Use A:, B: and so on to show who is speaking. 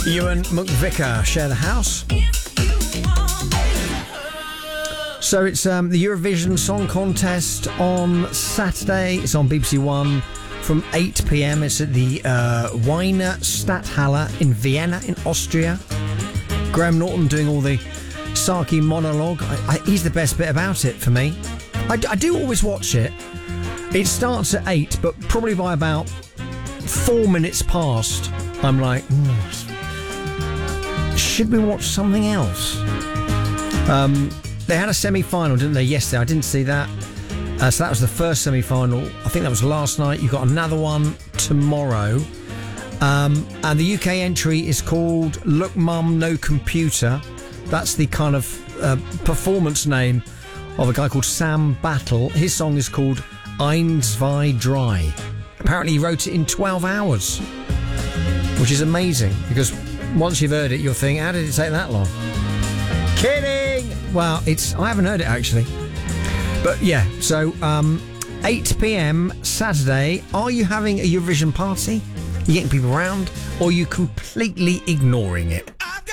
A: Ewan McVicar share the house. So it's the Eurovision Song Contest on Saturday. It's on BBC One from 8 p.m. It's at the Wiener Stadthalle in Vienna in Austria. Graham Norton doing all the Saki monologue. He's the best bit about it for me. I do always watch it. It starts at 8, but probably by about 4 minutes past, I'm like, should we watch something else? They had a semi-final, didn't they, yesterday? I didn't see that. So that was the first semi-final. I think that was last night. You've got another one tomorrow. And the UK entry is called Look Mum No Computer. That's the kind of performance name of a guy called Sam Battle. His song is called Ein, Zwei, Drei. Apparently he wrote it in 12 hours, which is amazing, because once you've heard it, you'll think, how did it take that long? Kidding! Well, I haven't heard it actually. But yeah, so 8 p.m. Saturday. Are you having a Eurovision party? You getting people around, or are you completely ignoring it?